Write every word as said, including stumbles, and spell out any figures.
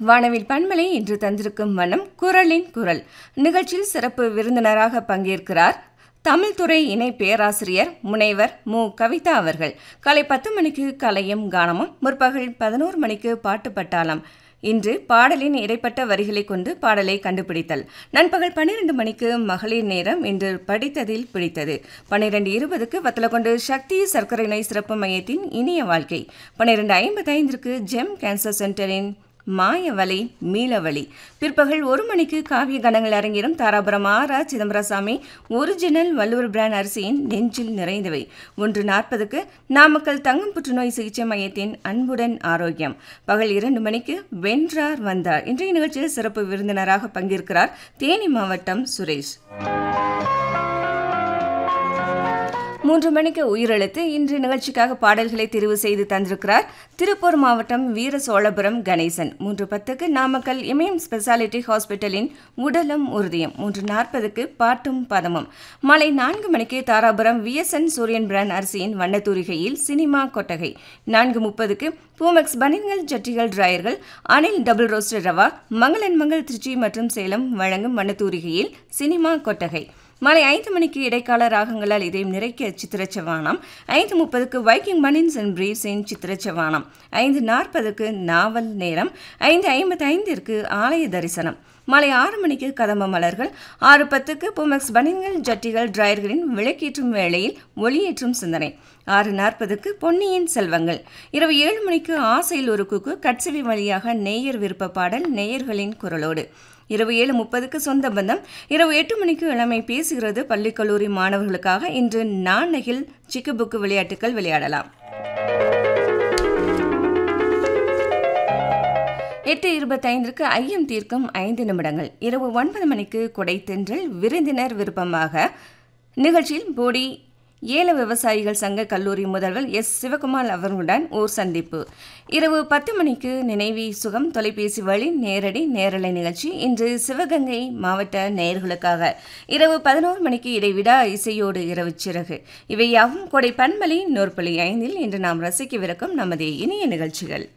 வானவில் பண்பலை இன்று தந்திருக்கும் வண்ணம் குரலின் குரல் நிகழ்ச்சியில் சிறப்பு விருந்தினராக பங்கேற்கிறார் தமிழ்துறை இணை பேராசிரியர் முனைவர் மு கவிதா அவர்கள். காலை பத்து மணிக்கு கலையும் கானமும், முற்பகல் பதினோரு மணிக்கு பாட்டு பட்டாளம். இன்று பாடலின் இடைப்பட்ட வரிகளை கொண்டு பாடலை கண்டுபிடித்தல். நண்பகல் பன்னிரண்டு மணிக்கு மகளிர் நேரம். இன்று படித்ததில் பிடித்தது. பன்னிரண்டு இருபதுக்கு வத்தலக்கொண்டு சக்தி சர்க்கரை நோய் சிறப்பு மையத்தின் இனிய வாழ்க்கை. பன்னிரண்டு ஐம்பத்தி ஐந்திற்கு ஜெம் கேன்சர் சென்டரின் மாயவலை மீளவழி. பிற்பகல் ஒரு மணிக்கு காவிய கணங்கள் அரங்கிலும் தாராபுரம் ஆரா சிதம்பரசாமி ஒரிஜினல் வள்ளுவர் பிராண்ட் அரிசியின் நெஞ்சில் நிறைந்தவை. ஒன்று நாற்பதுக்கு நாமக்கல் தங்கம் புற்றுநோய் சிகிச்சை மையத்தின் அன்புடன் ஆரோக்கியம். பகல் இரண்டு மணிக்கு வென்றார் வந்தார். இன்றைய நிகழ்ச்சியில் சிறப்பு விருந்தினராக பங்கேற்கிறார் தேனி மாவட்டம் சுரேஷ். மூன்று மணிக்கு உயிரெழுத்து. இன்று நிகழ்ச்சிக்காக பாடல்களை தெரிவு செய்து தந்திருக்கிறார் திருப்பூர் மாவட்டம் வீர சோழபுரம் கணேசன். மூன்று பத்துக்கு நாமக்கல் இமயம் ஸ்பெஷாலிட்டி ஹாஸ்பிட்டலின் உடலும் உறுதியும். மூன்று நாற்பதுக்கு பாட்டும் பதமும். மாலை நான்கு மணிக்கு தாராபுரம் விஎஸ்என் சூரியன் பிராண்ட் அரிசியின் வண்ணத்தூரிகையில் சினிமா கொட்டகை. நான்கு முப்பதுக்கு பூமெக்ஸ் பனியன்கள் ஜட்டிகள் டிராயர்கள் அனில் டபுள் ரோஸ்டர் ரவா மங்களன் மங்கள் திருச்சி மற்றும் சேலம் வழங்கும் வண்ணத்தூரிகையில் சினிமா கொட்டகை. மாலை ஐந்து மணிக்கு இடைக்கால ராகங்களால் இதயம் நிறைக்க சித்திரச்சவானம். ஐந்து முப்பதுக்கு வைக்கிங் பனியன்ஸ் அண்ட் பிரீவ்ஸின் சித்திரச்சவானம். ஐந்து நாற்பதுக்கு நாவல் நேரம். ஐந்து ஐம்பத்தி ஐந்திற்கு ஆலய தரிசனம். மாலை ஆறு மணிக்கு கதம்ப மலர்கள். ஆறு பத்துக்கு பூமெக்ஸ் பனியன்கள் ஜட்டிகள் டிராயர்களின் விளக்கேற்றும் வேளையில் ஒளியேற்றும் சிந்தனை. ஆறு நாற்பதுக்கு பொன்னியின் செல்வங்கள். இரவு ஏழு மணிக்கு ஆசையில் ஒரு குக்கு கட்சிவி வழியாக நேயர் விருப்ப பாடல் நேயர்களின் குரலோடு. இரவு ஏழு முப்பதுக்கு சொந்த பந்தம். இரவு எட்டு மணிக்கு இளமை பேசுகிறது பள்ளி கல்லூரி மாணவர்களுக்காக. இன்று நாணகில் சிக்கு புக்கு விளையாட்டுகள் விளையாடலாம். எட்டு இருபத்தி ஐந்திற்கு ஐயம் தீர்க்கும் ஐந்து நிமிடங்கள். இரவு ஒன்பது மணிக்கு கொடை தென்றல் விருந்தினர் விருப்பமாக. நிகழ்ச்சியில் போடி ஏல விவசாயிகள் சங்க கல்லூரி முதல்வர் எஸ் சிவகுமார் அவர்களுடன் ஓர் சந்திப்பு. இரவு பத்து மணிக்கு நினைவி சுகம் தொலைபேசி வழி நேரடி நேரலை நிகழ்ச்சி. இன்று சிவகங்கை மாவட்ட நேயர்களுக்காக. இரவு பதினோரு மணிக்கு இடைவிடா இசையோடு இரவு சிறகு. இவை யாவும் கொடை பண்பலை நூற்புள்ளி ஐந்தில் இன்று நாம் ரசிக்கவிருக்கும் நமது இனிய நிகழ்ச்சிகள்.